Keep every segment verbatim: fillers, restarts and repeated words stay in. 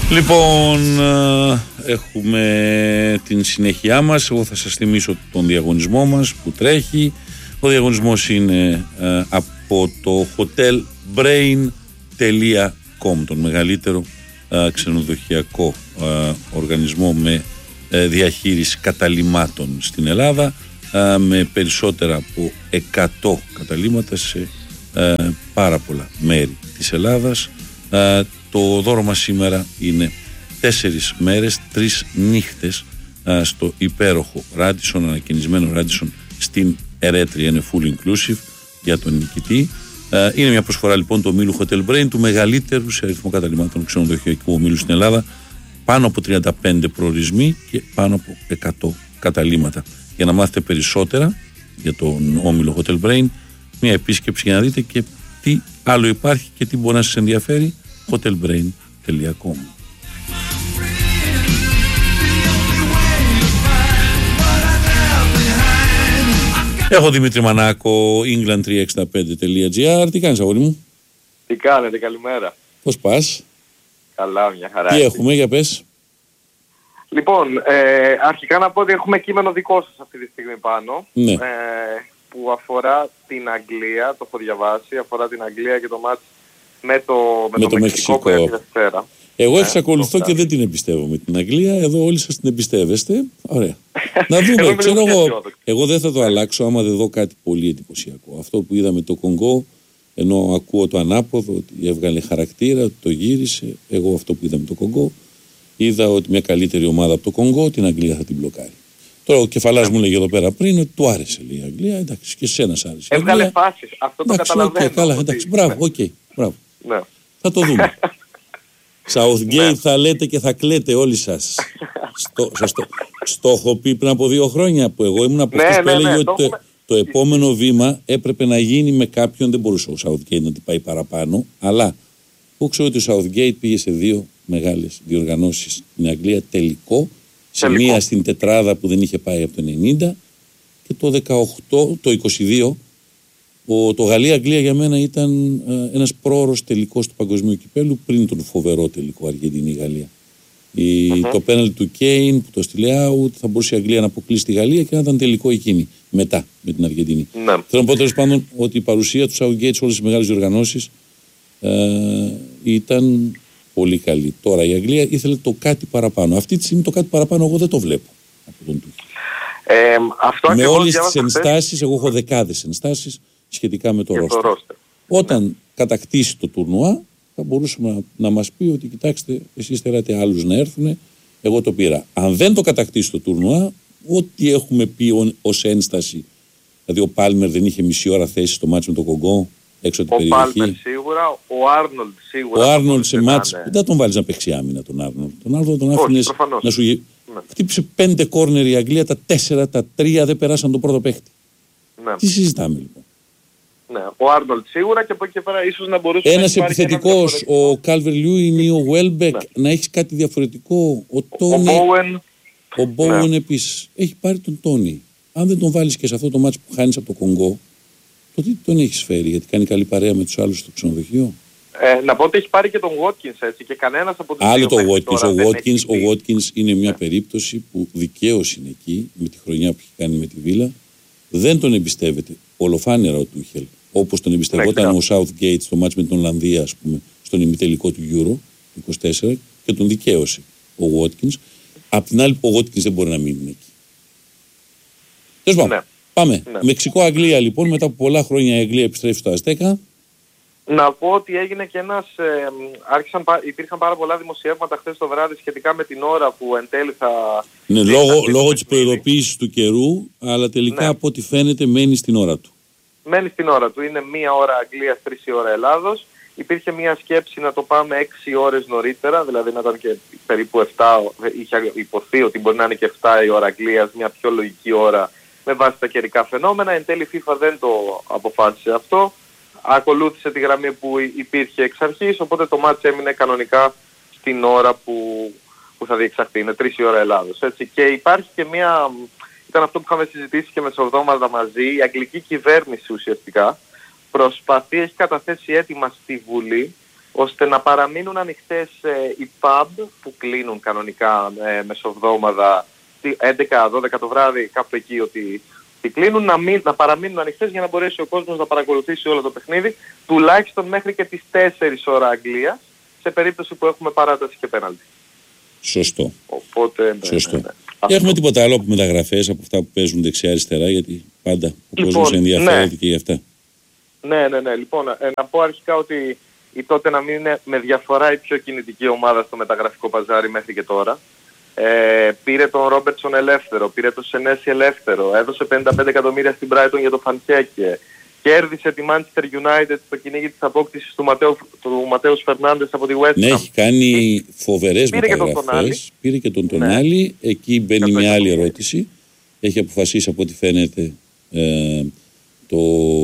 Λοιπόν, έχουμε την συνέχειά μας. Εγώ θα σας θυμίσω τον διαγωνισμό μας που τρέχει. Ο διαγωνισμός είναι από το hotel brain τελεία com, τον μεγαλύτερο ξενοδοχειακό οργανισμό με διαχείριση καταλυμάτων στην Ελλάδα, με περισσότερα από εκατό καταλύματα σε πάρα πολλά μέρη της Ελλάδας. Το δώρο μας σήμερα είναι τέσσερις μέρες, τρεις νύχτες στο υπέροχο Radisson, ανακαινισμένο Radisson στην Ερέτρια. Είναι full inclusive για τον νικητή. Είναι μια προσφορά λοιπόν του ομίλου Hotel Brain, του μεγαλύτερου σε αριθμό καταλυμάτων ξενοδοχειακού ομίλου στην Ελλάδα. Πάνω από τριάντα πέντε προορισμοί και πάνω από εκατό καταλύματα. Για να μάθετε περισσότερα για τον όμιλο Hotel Brain, μια επίσκεψη για να δείτε και τι άλλο υπάρχει και τι μπορεί να σας ενδιαφέρει. hotel brain τελεία com. Έχω Δημήτρη Μανάκο, england τριακόσια εξήντα πέντε τελεία gr. Τι κάνεις, αγόρι μου? Τι κάνετε, καλημέρα. Πώς πας? Καλά, μια χαρά. Τι έχουμε, για πες. Λοιπόν, ε, αρχικά να πω ότι έχουμε κείμενο δικό σας αυτή τη στιγμή πάνω. Ναι. Ε, που αφορά την Αγγλία, το έχω διαβάσει, αφορά την Αγγλία και το μάτς με το, με με το, το Μεξικό, Μεξικό που έχει Δευτέρα. Εγώ ε, εξακολουθώ και δεν την εμπιστεύομαι την Αγγλία. Εδώ όλοι σας την εμπιστεύεστε. Ωραία. Να δούμε. Ξέρω εγώ, εγώ δεν θα το αλλάξω άμα δεν δω κάτι πολύ εντυπωσιακό. Αυτό που είδαμε το Κονγκό, ενώ ακούω το ανάποδο, ότι έβγαλε χαρακτήρα, ότι το γύρισε. Εγώ αυτό που είδαμε το Κονγκό, είδα ότι μια καλύτερη ομάδα από το Κονγκό την Αγγλία θα την μπλοκάρει. Τώρα ο Κεφαλάς μου λέγε εδώ πέρα πριν ότι του άρεσε, λέει, η Αγγλία. Εντάξει, και εσένα άρεσε. Έβγαλε φάσεις. Αυτό το εντάξει, καταλαβαίνω. Okay, καλά, εντάξει, μπράβο, οκ. Okay, μπράβο. Ναι. Θα το δούμε. Southgate ναι. Θα λέτε και θα κλαίτε όλοι σας. στο, στο, στο έχω πει πριν από δύο χρόνια που εγώ ήμουν από αυτούς ναι, που ναι, έλεγε ναι, ότι το, το, το επόμενο βήμα έπρεπε να γίνει με κάποιον, δεν μπορούσε ο Southgate να την πάει παραπάνω, αλλά εγώ ξέρω ότι ο Southgate πήγε σε δύο μεγάλες διοργανώσεις στην Αγγλία τελικό, σε τελικό. Μία στην τετράδα που δεν είχε πάει από το ενενήντα και το δεκαοκτώ, το είκοσι δύο Ο, το Γαλλία-Αγγλία για μένα ήταν ε, ένας πρόωρος τελικός του παγκοσμίου κυπέλου πριν τον φοβερό τελικό Αργεντινή-Γαλλία. Uh-huh. Το πέναλτι του Κέιν που το στείλε out, θα μπορούσε η Αγγλία να αποκλείσει τη Γαλλία και να ήταν τελικό εκείνη μετά με την Αργεντινή. Uh-huh. Θέλω να πω τέλος πάντων ότι η παρουσία του Southgate σε όλες τις μεγάλες διοργανώσεις ε, ήταν πολύ καλή. Τώρα η Αγγλία ήθελε το κάτι παραπάνω. Αυτή τη στιγμή το κάτι παραπάνω εγώ δεν το βλέπω από τον Τούχελ. Ε, αυτό με όλες τις ενστάσεις, εγώ έχω δεκάδες ενστάσεις σχετικά με το ρόστερ. Όταν ναι. κατακτήσει το τουρνουά θα μπορούσαμε να, να μας πει ότι κοιτάξτε εσείς θέλατε άλλους να έρθουν, εγώ το πήρα. Αν δεν το κατακτήσει το τουρνουά, ό,τι έχουμε πει ως ένσταση, δηλαδή ο Πάλμερ δεν είχε μισή ώρα θέση στο μάτς με το Κονγκό έξω από την περιοχή. Ο Πάλμερ σίγουρα, ο Άρνολντ σίγουρα. Ο Άρνολντ σε μάτς, ναι. δεν τον βάλεις να παίξει άμυνα τον Άρνολντ. Τον Άρνολντ τον άφηνες να σου ναι. χτύπησε πέντε κόρνερ η Αγγλία, τα τέσσερα, τα τρία δεν περάσαν τον πρώτο παίχτη. Ναι. Τι συζητάμε λοιπόν. Ναι, ο Άρνολτ σίγουρα και από εκεί πέρα ίσως να μπορούσε ένας να επιθετικός, ένα ο Κάλβερ Λιούιν ή ο Βέλμπεκ, ναι. να έχει κάτι διαφορετικό. Ο Τόνι, ο Μπόουεν ναι. επίσης. Έχει πάρει τον Τόνι. Αν δεν τον βάλεις και σε αυτό το μάτσο που χάνεις από το Κονγκό, τότε τον έχεις φέρει, γιατί κάνει καλή παρέα με τους άλλους στο ξενοδοχείο. Ε, να πω ότι έχει πάρει και τον Watkins έτσι και κανένας από τους άλλο το Watkins. Ο Watkins, ο Watkins είναι μια ναι. περίπτωση που δικαίως είναι εκεί με τη χρονιά που έχει κάνει με τη Βίλα. Δεν τον εμπιστεύεται ολοφάνερα ο Τούχελ. Όπως τον εμπιστευόταν ναι, ο Southgate στο μάτς με την Ολλανδία, ας πούμε, στον ημιτελικό του Euro είκοσι τέσσερα και τον δικαίωσε ο Watkins. Απ' την άλλη, ο Watkins δεν μπορεί να μείνει εκεί. Τέλος πάντων, ναι. πάμε. Ναι. Μεξικό-Αγγλία λοιπόν, μετά από πολλά χρόνια η Αγγλία επιστρέφει στο Αζτέκα. Να πω ότι έγινε και ένας, ε, άρχισαν, υπήρχαν πάρα πολλά δημοσιεύματα χθες το βράδυ σχετικά με την ώρα που εν τέλει θα... Ναι, λόγω, λόγω της προειδοποίησης του καιρού, αλλά τελικά ναι. από ό,τι φαίνεται μένει στην ώρα του. Μένει στην ώρα του. Είναι μία ώρα Αγγλίας, τρεις η ώρα Ελλάδος. Υπήρχε μία σκέψη να το πάμε έξι ώρες νωρίτερα, δηλαδή να ήταν και περίπου επτά, είχε υποθεί ότι μπορεί να είναι και επτά η ώρα Αγγλίας, μια πιο λογική ώρα με βάση τα καιρικά φαινόμενα. Εν τέλει η FIFA δεν το αποφάσισε αυτό. Ακολούθησε τη γραμμή που υπήρχε εξ αρχής, οπότε το μάτς έμεινε κανονικά στην ώρα που, που θα διεξαχθεί. Είναι τρεις η ώρα Ελλάδος. Έτσι. Και υπάρχει και μία... Ήταν αυτό που είχαμε συζητήσει και μεσοβδόμαδα μαζί. Η αγγλική κυβέρνηση ουσιαστικά προσπαθεί, έχει καταθέσει έτοιμα στη Βουλή ώστε να παραμείνουν ανοιχτές ε, οι pub που κλείνουν κανονικά ε, μεσοβδόμαδα έντεκα δώδεκα το βράδυ, κάπου εκεί ότι, ότι κλείνουν, να, μην, να παραμείνουν ανοιχτές για να μπορέσει ο κόσμος να παρακολουθήσει όλο το παιχνίδι, τουλάχιστον μέχρι και τις τέσσερις ώρα Αγγλίας, σε περίπτωση που έχουμε παράταση και πέναλτι. Σωστό. Οπότε, ναι, Σωστό. ναι, ναι. Έχουμε τίποτα άλλο από μεταγραφές, από αυτά που παίζουν δεξιά-αριστερά, γιατί πάντα ο λοιπόν, κόσμος ενδιαφέρεται ναι. και γι' αυτά. Ναι, ναι, ναι. Λοιπόν, ε, να πω αρχικά ότι η τότε να μην είναι με διαφορά η πιο κινητική ομάδα στο μεταγραφικό παζάρι μέχρι και τώρα. Ε, πήρε τον Ρόμπερτσον ελεύθερο, πήρε τον Σενέσι ελεύθερο, έδωσε πενήντα πέντε εκατομμύρια στην Brighton για το Φαντσέκε, κέρδισε τη Manchester United στο κυνήγι της απόκτησης του, Ματέου, του Ματέους Φερνάντες από τη West Ham. Ναι, έχει κάνει φοβερές πήρε μεταγραφές, και πήρε και τον Τονάλι, ναι. Εκεί μπαίνει μια άλλη ερώτηση. Έχει αποφασίσει από ό,τι φαίνεται ε, το,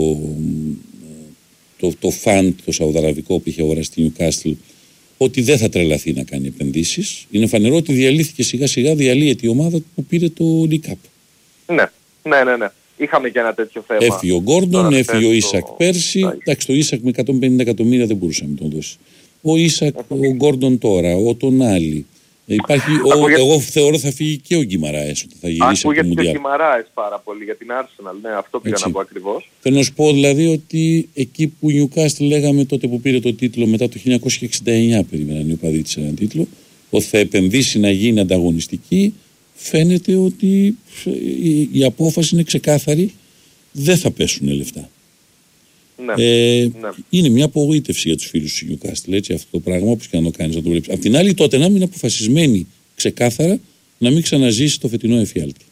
το, το φαντ, το σαουδαραβικό που είχε αγοραστεί Newcastle, ότι δεν θα τρελαθεί να κάνει επενδύσεις. Είναι φανερό ότι διαλύθηκε σιγά σιγά, διαλύεται η ομάδα που πήρε το League Cup. Ναι, ναι, ναι, ναι. Είχαμε και ένα τέτοιο θέμα. Έφυγε ο Γκόρντον, έφυγε ο Ίσακ το... πέρσι. Εντάξει, το Ίσακ με εκατόν πενήντα εκατομμύρια δεν μπορούσαμε να τον δώσει. Ο Ίσακ, ο Γκόρντον τώρα, ο Τονάλι. Υπάρχει, ο, εγώ θεωρώ θα φύγει και ο Γκιμαράες όταν θα γυρίσει από το Μουντιάλ. Ακούγεται και ο Γκιμαράες πάρα πολύ για την Arsenal. Ναι, αυτό πήγα να πω ακριβώς. Θέλω να σου πω δηλαδή ότι εκεί που η Newcastle λέγαμε τότε που πήρε το τίτλο μετά το χίλια εννιακόσια εξήντα εννιά, περίμεναν οι οπαδοί της έναν τίτλο, ότι θα επενδύσει να γίνει ανταγωνιστική. Φαίνεται ότι η, η απόφαση είναι ξεκάθαρη, δεν θα πέσουν λεφτά. Ναι, ε, ναι. Είναι μια απογοήτευση για τους φίλους του Newcastle, έτσι, αυτό το πράγμα, όπως και να το κάνεις να το βλέπεις. Απ' την άλλη τότε να είναι αποφασισμένη ξεκάθαρα να μην ξαναζήσει το φετινό εφιάλτη.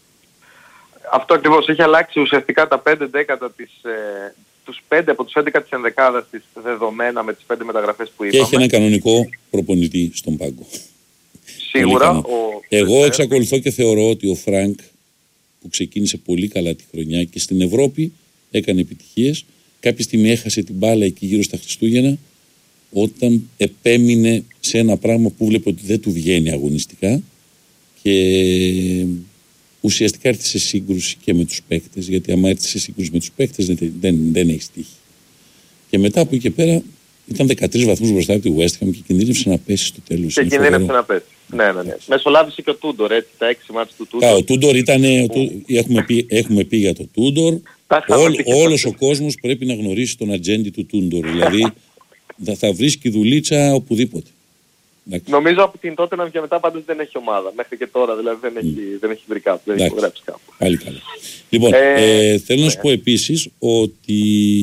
Αυτό ακριβώς, έχει αλλάξει ουσιαστικά τα πέντε δέκατα της, ε, τους πέντε από τους έντεκα της ενδεκάδας της δεδομένα με τις πέντε μεταγραφές που είπαμε. Και έχει ένα κανονικό προπονητή στον πάγκο. Σίγουρα. Ο... Εγώ εξακολουθώ και θεωρώ ότι ο Φρανκ, που ξεκίνησε πολύ καλά τη χρονιά και στην Ευρώπη έκανε επιτυχίες, κάποια στιγμή έχασε την μπάλα εκεί γύρω στα Χριστούγεννα, όταν επέμεινε σε ένα πράγμα που βλέπει ότι δεν του βγαίνει αγωνιστικά και ουσιαστικά έρθει σε σύγκρουση και με τους παίκτες, γιατί άμα έρθει σε σύγκρουση με τους παίκτες δεν, δεν, δεν έχει τύχη. Και μετά από εκεί και πέρα ήταν δεκατρείς βαθμούς μπροστά από τη West Ham και κινδύνευσε να πέσει στο τέλος. Και κινδύνευσε να πέσει. Ναι, ναι, ναι. Μεσολάβησε και ο Τούντορ, έτσι, τα έξι μάτς του Τούντορ. Α, ο Τούντορ ήταν, που... έχουμε, πει, έχουμε πει για το Τούντορ. Όλ, όλος ο κόσμος πρέπει να γνωρίσει τον ατζέντη του Τούντορ. Δηλαδή θα, θα βρίσκει δουλίτσα οπουδήποτε. Εντάξει. Νομίζω από την τότε να και μετά πάντως δεν έχει ομάδα. Μέχρι και τώρα δηλαδή δεν έχει, mm. δεν έχει βρει κάπου, δεν έχει υπογράψει κάπου. Πάλι καλά. Λοιπόν, ε, ε, θέλω ναι. να σου πω επίσης ότι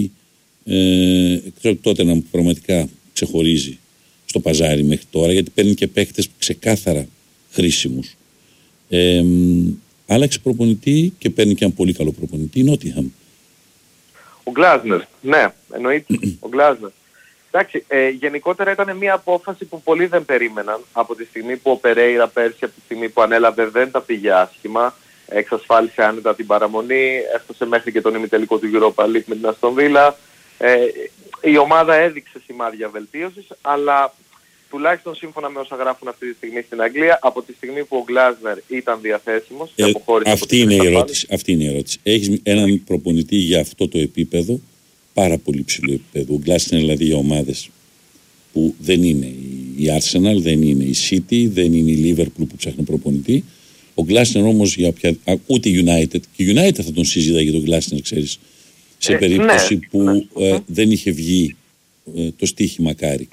ε, ξέρω τότε να πραγματικά ξεχωρίζει στο παζάρι μέχρι τώρα, γιατί παίρνει και παίχτες ξεκάθαρα χρήσιμους. Ε, άλλαξε προπονητή και παίρνει και ένα πολύ καλό προπονητή, Νότιχαμ. Ο Γκλάζνερ, ναι, εννοείται, ο Γκλάζνερ. Εντάξει, ε, γενικότερα ήταν μια απόφαση που πολλοί δεν περίμεναν. Από τη στιγμή που ο Περέιρα πέρσι, από τη στιγμή που ανέλαβε, δεν τα πήγε άσχημα. Εξασφάλισε άνετα την παραμονή, έφτασε μέχρι και τον ημιτελικό του Europa League με την Αστον Βίλα. Ε, η ομάδα έδειξε σημάδια βελτίωσης, αλλά τουλάχιστον σύμφωνα με όσα γράφουν αυτή τη στιγμή στην Αγγλία, από τη στιγμή που ο Γκλάζνερ ήταν διαθέσιμος και ε, αποχώρησε αυτή, από είναι η ερώτηση, αυτή είναι η ερώτηση. Έχεις έναν προπονητή για αυτό το επίπεδο, πάρα πολύ ψηλό επίπεδο. Ο Γκλάζνερ δηλαδή για ομάδες που δεν είναι η Arsenal, δεν είναι η City, δεν είναι η Liverpool που ψάχνει προπονητή. Ο Γκλάζνερ όμως για οποια... ούτε United, και United θα τον συζήταγε τον Γκλάζνερ, ξέρεις, σε ε, περίπτωση ναι, που ναι. Ε, δεν είχε βγει ε, το στοίχημα Κάρικ.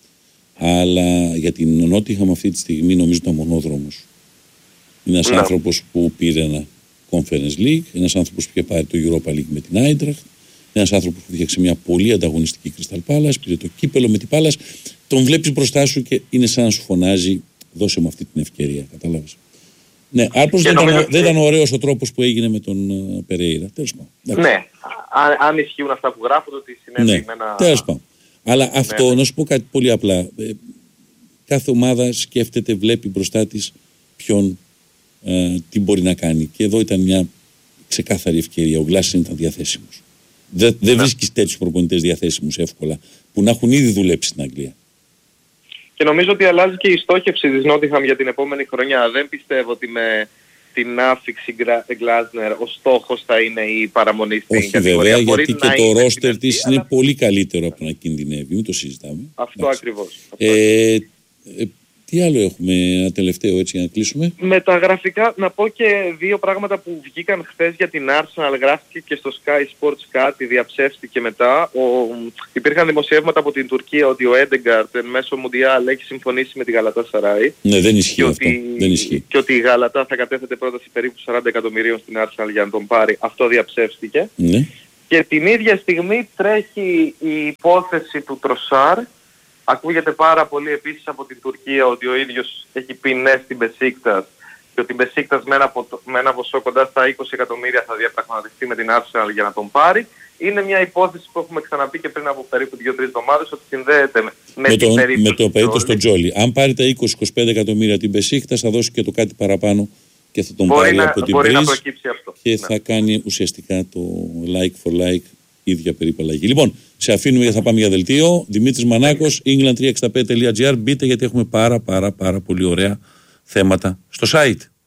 Αλλά για την Νότιχαμ αυτή τη στιγμή νομίζω ήταν μονόδρομος. Είναι ένας ναι. άνθρωπος που πήρε ένα Conference League, ένας άνθρωπος που είχε πάρει το Europa League με την Eintracht, ένας άνθρωπος που φτιάξε μια πολύ ανταγωνιστική Crystal Palace, πήρε το κύπελο με την Palace. Τον βλέπεις μπροστά σου και είναι σαν να σου φωνάζει, δώσε μου αυτή την ευκαιρία. Κατάλαβες. Ναι, άρπως δεν, ήταν, δεν ήταν ωραίος ο τρόπος που έγινε με τον uh, Περέιρα. Τέλος πάντων. Ναι, αν, αν ισχύουν αυτά που γράφονται ότι συνέβη ναι, με ένα... τέλος πάντων. Αλλά αυτό, ναι. να σου πω κάτι πολύ απλά. Ε, κάθε ομάδα σκέφτεται, βλέπει μπροστά της ποιον, ε, τι μπορεί να κάνει. Και εδώ ήταν μια ξεκάθαρη ευκαιρία. Ο Γκλάσιν ήταν διαθέσιμος. Δεν, δεν ναι. βρίσκεις τέτοιους προπονητές διαθέσιμους εύκολα, που να έχουν ήδη δουλέψει στην Αγγλία. Και νομίζω ότι αλλάζει και η στόχευση της Νότιχαμ για την επόμενη χρονιά. Δεν πιστεύω ότι με την άφηξη Γκλάζνερ ο στόχος θα είναι η παραμονή στην Όχι κατηγορία. βέβαια, Μπορεί γιατί να και το είναι ρόστερ στην της αρχή, είναι αλλά πολύ καλύτερο από να κινδυνεύει, μην το συζητάμε. αυτό Εντάξει. ακριβώς. Αυτό Ε, ε, τι άλλο έχουμε, ένα τελευταίο έτσι για να κλείσουμε. Με τα γραφικά, να πω και δύο πράγματα που βγήκαν χθες για την Arsenal, γράφτηκε και στο Sky Sports κάτι, διαψεύστηκε μετά. Ο, υπήρχαν δημοσιεύματα από την Τουρκία ότι ο Έντεγκαρτ εν μέσω Μουντιάλ έχει συμφωνήσει με τη Γαλατάσαράι. Ναι, δεν ισχύει και αυτό. ότι, Δεν ισχύει. και ότι η Γαλατά θα κατέθετε πρόταση περίπου σαράντα εκατομμυρίων στην Arsenal για να τον πάρει. Αυτό διαψεύστηκε. Ναι. Και την ίδια στιγμή τρέχει η υπόθεση του Τροσάρ. Ακούγεται πάρα πολύ επίσης από την Τουρκία ότι ο ίδιος έχει πει ναι στην Μπεσίκτας και ότι η Μπεσίκτας με ένα, με ένα ποσό κοντά στα είκοσι εκατομμύρια θα διαπραγματευτεί με την Arsenal για να τον πάρει. Είναι μια υπόθεση που έχουμε ξαναπεί και πριν από περίπου δύο τρεις εβδομάδες ότι συνδέεται με, με, με, την τον, περίπτωση με το περίπτωση στον Τζόλι. Αν πάρει τα είκοσι με είκοσι πέντε εκατομμύρια την Μπεσίκτας θα δώσει και το κάτι παραπάνω και θα τον μπορεί πάρει να, από την μπορεί Πρίζ να προκύψει αυτό. και Ναι. θα κάνει ουσιαστικά το like for like, ίδια περίπου αλλαγή. Λοιπόν, σε αφήνουμε γιατί θα πάμε για δελτίο. Δημήτρης Μανάκος, england τριακόσια εξήντα πέντε τελεία gr. Μπείτε γιατί έχουμε πάρα πάρα πάρα πολύ ωραία θέματα στο site.